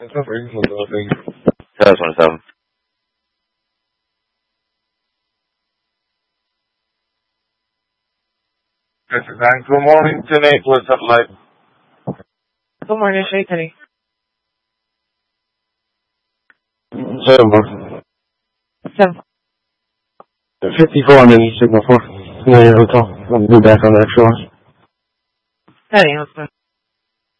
Test 27. Good morning, 10-8. What's up, like? Good morning, Shay Penny. 7 bucks. 7. 54, I'm in Signal 4. Hotel. I'll be back on the extra one. That ain't